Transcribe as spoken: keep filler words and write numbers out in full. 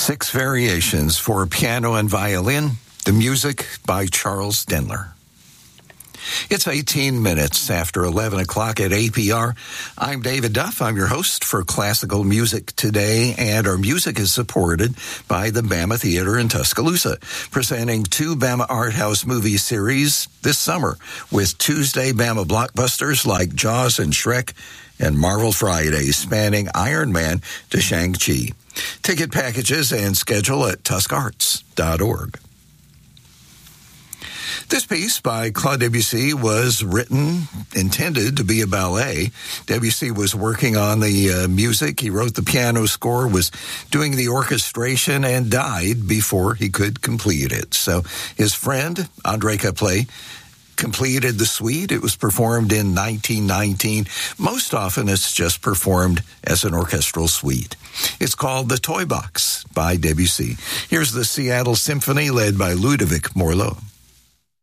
Six Variations for Piano and Violin, the music by Charles Denler. It's eighteen minutes after eleven o'clock at A P R. I'm David Duff. I'm your host for Classical Music Today, and our music is supported by the Bama Theater in Tuscaloosa, presenting two Bama Art House movie series this summer with Tuesday Bama blockbusters like Jaws and Shrek, and Marvel Fridays spanning Iron Man to Shang-Chi. Ticket packages and schedule at tusk arts dot org. This piece by Claude Debussy was written, intended to be a ballet. Debussy was working on the uh, music. He wrote the piano score, was doing the orchestration, and died before he could complete it. So his friend, André Caplet, completed the suite. It was performed in nineteen nineteen. Most often it's just performed as an orchestral suite. It's called The Toy Box by Debussy. Here's the Seattle Symphony led by Ludovic Morlot.